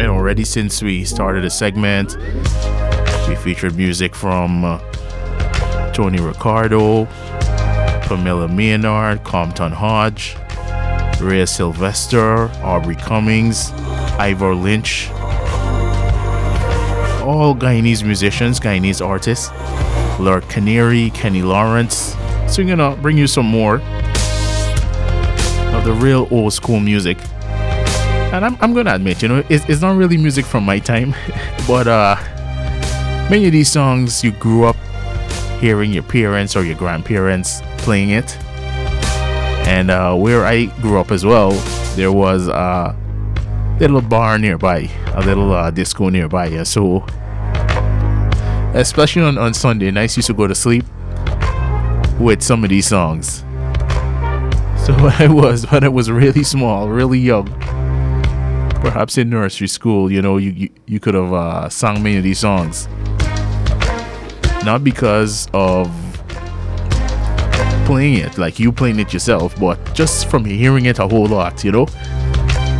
already since we started the segment, we featured music from Tony Ricardo, Camilla Maynard, Compton Hodge, Rhea Sylvester, Aubrey Cummings, Ivor Lynch. All Guyanese musicians, Guyanese artists. Lord Canary, Kenny Lawrence. So we're gonna bring you some more of the real old school music. And I'm gonna admit, it's not really music from my time, but many of these songs you grew up hearing your parents or your grandparents playing it. And where I grew up as well, there was a little bar nearby, a little disco nearby. Yeah. So especially on Sunday nights, used to go to sleep with some of these songs. So when I was really small, really young, perhaps in nursery school, you could have sung many of these songs. Not because of playing it, like you playing it yourself, but just from hearing it a whole lot,